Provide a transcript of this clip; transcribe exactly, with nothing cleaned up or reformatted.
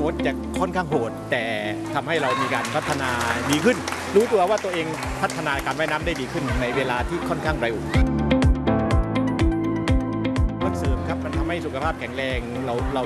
ชจะค่อนข้างโหดแต่ทำให้เรามีการพัฒนาดีขึ้นรู้ตัวว่าตัวเองพัฒนาการว่ายน้ำได้ดีขึ้นในเวลาที่ค่อนข้างเร็วมันเสริมครับมันทำให้สุขภาพแข็งแรงเราเรา